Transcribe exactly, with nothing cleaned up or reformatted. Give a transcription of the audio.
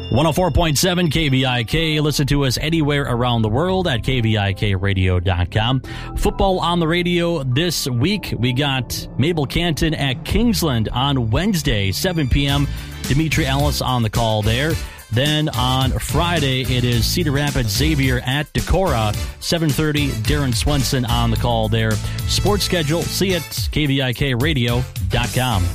one oh four point seven K V I K. Listen to us anywhere around the world at K V I K radio dot com. Football on the radio this week. We got Mabel Canton at Kingsland on Wednesday, seven p.m. Dimitri Ellis on the call there. Then on Friday, it is Cedar Rapids Xavier at Decorah, seven thirty. Darren Swenson on the call there. Sports schedule, see it, K V I K radio dot com.